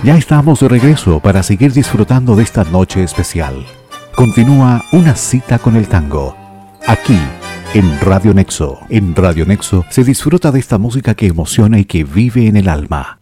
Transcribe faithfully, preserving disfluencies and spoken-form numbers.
Ya estamos de regreso para seguir disfrutando de esta noche especial. Continúa Una cita con el tango, aquí en Radio Nexo. En Radio Nexo se disfruta de esta música que emociona y que vive en el alma.